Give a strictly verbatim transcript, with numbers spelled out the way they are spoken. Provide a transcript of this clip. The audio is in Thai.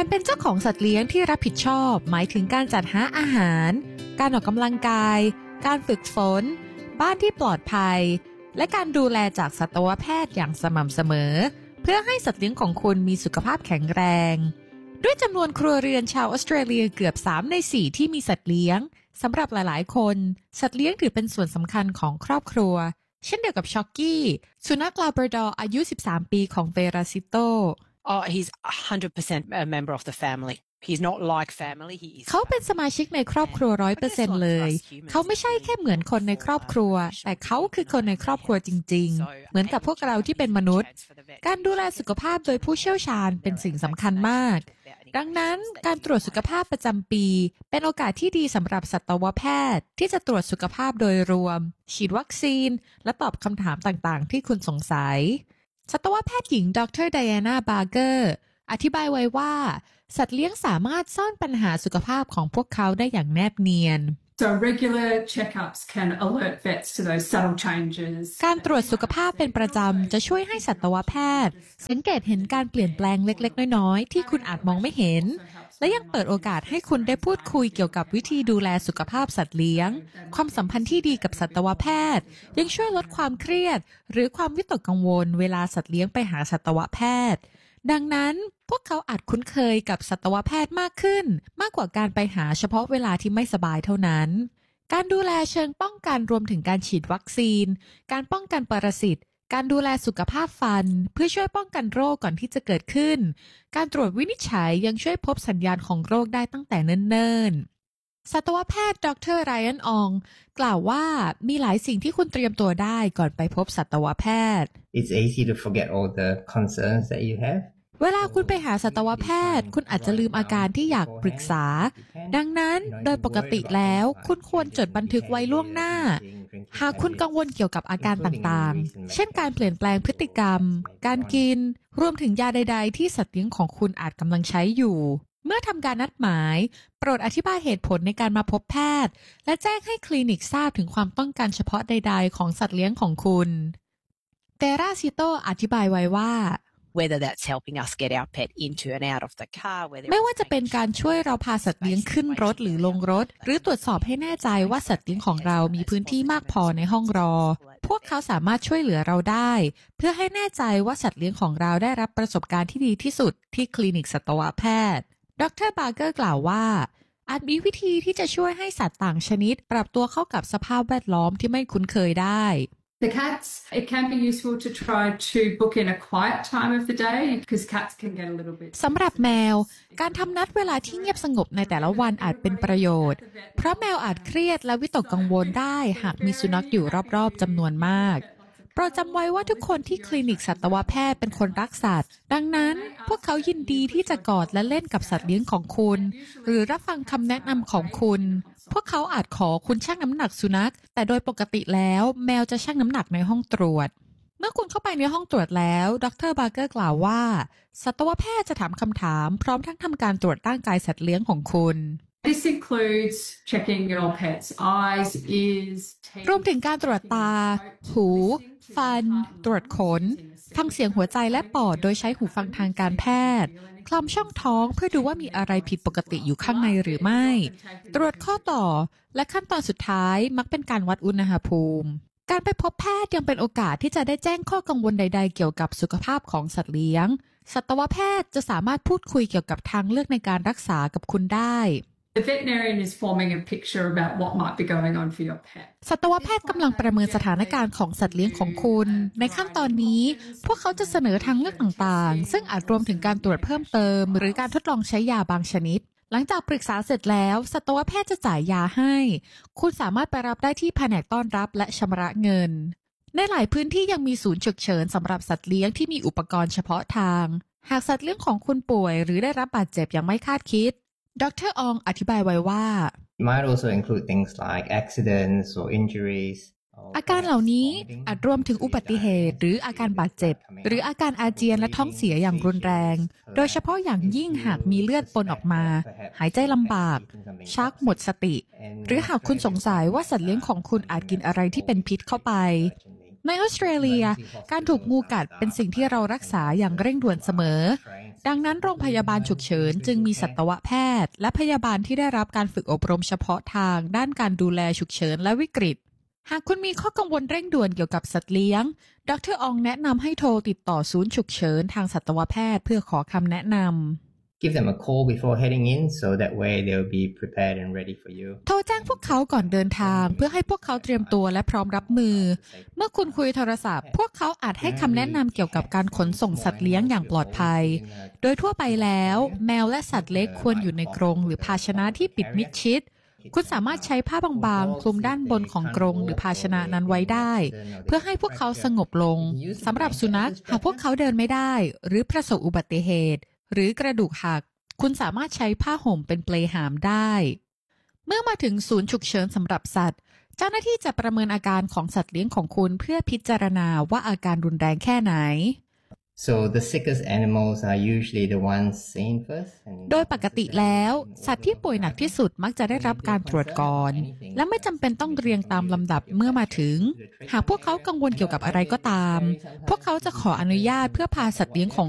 การเป็นเจ้าของสัตว์เลี้ยงที่รับผิดชอบหมายถึงการจัดหาอาหารการออกกำลังกายการฝึกฝนบ้านที่ปลอดภัยและการดูแลจากสัตวแพทย์อย่างสม่ำเสมอเพื่อให้สัตว์เลี้ยงของคุณมีสุขภาพแข็งแรงด้วยจำนวนครัวเรือนชาวออสเตรเลียเกือบสามในสี่ที่มีสัตว์เลี้ยงสำหรับหลายๆคนสัตว์เลี้ยงถือเป็นส่วนสำคัญของครอบครัวเช่นเดียวกับช็อกกี้สุนัขลาบราดอร์อายุสิบสามปีของเวราซิโต Oh, he's one hundred percent a member of the family. He's not like family. He is. เขาเป็นสมาชิกในครอบครัว ร้อยเปอร์เซ็นต์ เลยเขาไม่ใช่แค่เหมือนคนในครอบครัวแต่เขาคือคนในครอบครัวจริงๆเหมือนกับพวกเราที่เป็นมนุษย์การดูแลสุขภาพโดยผู้เชี่ยวชาญเป็นสิ่งสำคัญมากดังนั้นการตรวจสุขภาพประจำปีเป็นโอกาสที่ดีสำหรับสัตวแพทย์ที่จะตรวจสุขภาพโดยรวมฉีดวัคซีนและตอบคำถามต่างๆที่คุณสงสัยสัตวแพทย์หญิงดรไดอาน่าบาร์เกอร์อธิบายไว้ว่าสัตว์เลี้ยงสามารถซ่อนปัญหาสุขภาพของพวกเขาได้อย่างแนบเนียน So regular checkups can alert vets to those subtle changes. การตรวจสุขภาพเป็นประจำจะช่วยให้สัตวแพทย์สังเกตเห็นการเปลี่ยนแปลงเล็กๆน้อยๆที่คุณอาจมองไม่เห็นและยังเปิดโอกาสให้คุณได้พูดคุยเกี่ยวกับวิธีดูแลสุขภาพสัตว์เลี้ยงความสัมพันธ์ที่ดีกับสัตวแพทย์ยังช่วยลดความเครียดหรือความวิตกกังวลเวลาสัตว์เลี้ยงไปหาสัตวแพทย์ดังนั้นพวกเขาอาจคุ้นเคยกับสัตวแพทย์มากขึ้นมากกว่าการไปหาเฉพาะเวลาที่ไม่สบายเท่านั้นการดูแลเชิงป้องกันรวมถึงการฉีดวัคซีนการป้องกันปรสิตการดูแลสุขภาพฟันเพื่อช่วยป้องกันโรคก่อนที่จะเกิดขึ้นการตรวจวินิจฉัยยังช่วยพบสัญญาณของโรคได้ตั้งแต่เนิ่นๆสัตวแพทย์ดรไรอันอองกล่าวว่ามีหลายสิ่งที่คุณเตรียมตัวได้ก่อนไปพบสัตวแพทย์ It's easy to forget all the concerns that you have เวลาคุณไปหาสัตวแพทย์คุณอาจจะลืมอาการที่อยากปรึกษาดังนั้นโดยปกติแล้วคุณควรจดบันทึกไว้ล่วงหน้าหากคุณกังวลเกี่ยวกับอาการต่างๆเช่นการเปลี่ยนแปลงพฤติกรรมการกินรวมถึงยาใดๆที่สัตว์เลี้ยงของคุณอาจกำลังใช้อยู่เมื่อทำการนัดหมายโปรดอธิบายเหตุผลในการมาพบแพทย์และแจ้งให้คลินิกทราบถึงความต้องการเฉพาะใดๆของสัตว์เลี้ยงของคุณเตราซิโตอธิบายไว้ว่า whether that's helping us get our pet into and out of the car ไม่ว่าจะเป็นการช่วยเราพาสัตว์เลี้ยงขึ้นรถหรือลงรถหรือตรวจสอบให้แน่ใจว่าสัตว์เลี้ยงของเรามีพื้นที่มากพอในห้องรอพวกเขาสามารถช่วยเหลือเราได้เพื่อให้แน่ใจว่าสัตว์เลี้ยงของเราได้รับประสบการณ์ที่ดีที่สุดที่คลินิกสัตวแพทย์ดรบาร์เกอร์กล่าวว่าอาจมีวิธีที่จะช่วยให้สัตว์ต่างชนิดปรับตัวเข้ากับสภาพแวดล้อมที่ไม่คุ้นเคยได้ The cats, it can be useful to try to book in a quiet time of the day because cats can get a little bit สำหรับแมวการทำนัดเวลาที่เงียบสงบในแต่ละวันอาจเป็นประโยชน์เพราะแมวอาจเครียดและวิตกกังวลได้หากมีสุนัขอยู่รอบๆจำนวนมากโปรดจำไว้ว่าทุกคนที่คลินิกสัตวแพทย์เป็นคนรักสัตว์ดังนั้นพวกเขายินดีที่จะกอดและเล่นกับสัตว์เลี้ยงของคุณหรือรับฟังคำแนะนำของคุณพวกเขาอาจขอคุณชั่งน้ำหนักสุนัขแต่โดยปกติแล้วแมวจะชั่งน้ำหนักในห้องตรวจเมื่อคุณเข้าไปในห้องตรวจแล้วดรบาร์เกอร์กล่าวว่าสัตวแพทย์จะถามคำถามพร้อมทั้งทำการตรวจร่างกายสัตว์เลี้ยงของคุณ This includes checking your pet's eyes, ears, teeth รวมถึงการตรวจตาหูฟันตรวจขนฟังเสียงหัวใจและปอดโดยใช้หูฟังทางการแพทย์คลำช่องท้องเพื่อดูว่ามีอะไรผิดปกติอยู่ข้างในหรือไม่ตรวจข้อต่อและขั้นตอนสุดท้ายมักเป็นการวัดอุณหภูมิการไปพบแพทย์ยังเป็นโอกาสที่จะได้แจ้งข้อกังวลใดๆเกี่ยวกับสุขภาพของสัตว์เลี้ยงสัตวแพทย์จะสามารถพูดคุยเกี่ยวกับทางเลือกในการรักษากับคุณได้ The veterinarian is forming a picture about what might be going on for your pet. สัตวแพทย์กำลังประเมินสถานการณ์ของสัตว์เลี้ยงของคุณในขั้นตอนนี้พวกเขาจะเสนอทางเลือกต่างๆซึ่งอาจรวมถึงการตรวจเพิ่มเติมหรือการทดลองใช้ยาบางชนิดหลังจากปรึกษาเสร็จแล้วสัตวแพทย์จะจ่ายยาให้คุณสามารถไปรับได้ที่แผนกต้อนรับและชำระเงินในหลายพื้นที่ยังมีศูนย์ฉุกเฉินสำหรับสัตว์เลี้ยงที่มีอุปกรณ์เฉพาะทางหากสัตว์เลี้ยงของคุณป่วยหรือได้รับบาดเจ็บอย่างไม่คาดคิดดรอองอธิบายไว้ว่า It might also include things like accidents or injuries อาการเหล่านี้อาจรวมถึงอุบัติเหตุหรืออาการบาดเจ็บหรืออาการอาเจียนและท้องเสียอย่างรุนแรงโดยเฉพาะอย่างยิ่งหากมีเลือดปนออกมาหายใจลำบากชักหมดสติหรือหากคุณสงสัยว่าสัตว์เลี้ยงของคุณอาจกินอะไรที่เป็นพิษเข้าไปในออสเตรเลียการถูกงูกัดเป็นสิ่งที่เรารักษาอย่างเร่งด่วนเสมอดังนั้นโรงพยาบาลฉุกเฉินจึงมีสัตวแพทย์และพยาบาลที่ได้รับการฝึกอบรมเฉพาะทางด้านการดูแลฉุกเฉินและวิกฤตหากคุณมีข้อกังวลเร่งด่วนเกี่ยวกับสัตว์เลี้ยงดร.อองแนะนำให้โทรติดต่อศูนย์ฉุกเฉินทางสัตวแพทย์เพื่อขอคำแนะนำ Give them a call before heading in, so that way they'll be prepared and ready for you. โทรแจ้งพวกเขาก่อนเดินทางเพื่อให้พวกเขาเตรียมตัวและพร้อมรับมือเมื่อคุณคุยโทรศัพท์พวกเขาอาจให้คำแนะนำเกี่ยวกับการขนส่งสัตว์เลี้ยงอย่างปลอดภัยโดยทั่วไปแล้วแมวและสัตว์เล็กควรอยู่ในกรงหรือภาชนะที่ปิดมิดชิดคุณสามารถใช้ผ้าบางๆคลุมด้านบนของกรงหรือภาชนะนั้นไว้ได้เพื่อให้พวกเขาสงบลงสำหรับสุนัขหากพวกเขาเดินไม่ได้หรือประสบอุบัติเหตุหรือกระดูกหักคุณสามารถใช้ผ้าห่มเป็นเปลหามได้เมื่อมาถึงศูนย์ฉุกเฉินสำหรับสัตว์เจ้าหน้าที่จะประเมินอาการของสัตว์เลี้ยงของคุณเพื่อพิจารณาว่าอาการรุนแรงแค่ไหน So the sickest animals are usually the ones seen first. โดยปกติแล้วสัตว์ที่ป่วยหนักที่สุดมักจะได้รับการตรวจก่อนและไม่จำเป็นต้องเรียงตามลำดับเมื่อมาถึงหากพวกเขากังวลเกี่ยวกับอะไรก็ตามพวกเขาจะขออนุญาตเพื่อพาสัตว์เลี้ยงของ